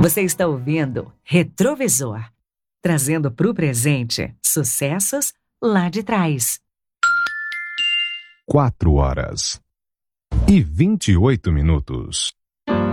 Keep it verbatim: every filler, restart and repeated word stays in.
Você está ouvindo Retrovisor, trazendo para o presente sucessos lá de trás. Quatro horas e vinte e oito minutos.